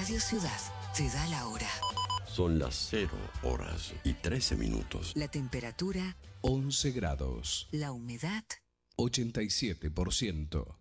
Radio Ciudad te da la hora. Son las 0:13. La temperatura 11 grados. La humedad 87%.